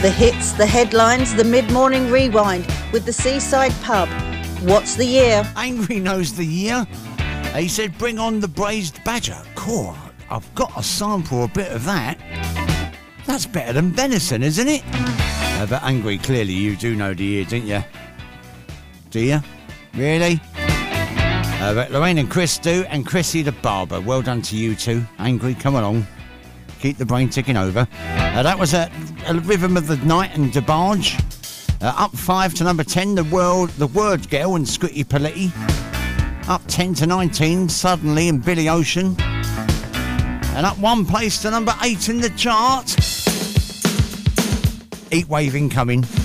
The hits, the headlines, the mid-morning rewind with the Seaside Pub. What's the year? Angry knows the year. He said, bring on the braised badger. Cool, I've got a sample, a bit of that. That's better than venison, isn't it? But Angry, clearly you do know the year, don't you? Do you? Really? But Lorraine and Chris do, and Chrissy the barber. Well done to you two. Angry, come along. Keep the brain ticking over. That was a Rhythm of the Night and DeBarge. Up 5 to number 10, The Word Girl and Scritti Politti. Up 10 to 19, Suddenly and Billy Ocean. And up 1 place to number 8 in the chart. Heatwave incoming.